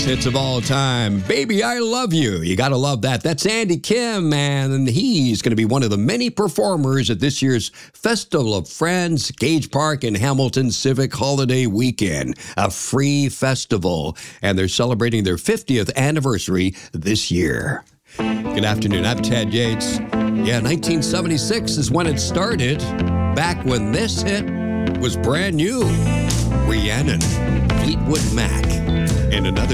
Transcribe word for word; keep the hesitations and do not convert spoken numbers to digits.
Hits of all time. Baby, I Love You. You got to love that. That's Andy Kim, man. And he's going to be one of the many performers at this year's Festival of Friends, Gage Park and Hamilton Civic Holiday Weekend. A free festival. And they're celebrating their fiftieth anniversary this year. Good afternoon. I'm Ted Yates. Yeah, nineteen seventy-six is when it started. Back when this hit was brand new. Rhiannon, Fleetwood Mac, and another